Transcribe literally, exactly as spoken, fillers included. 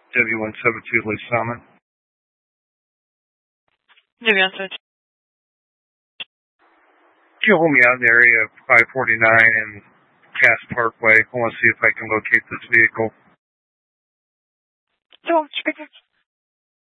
W one seven two Lee Summit. W one seven two. Can you hold me out in the area of five forty-nine and Cass Parkway? I want to see if I can locate this vehicle. So,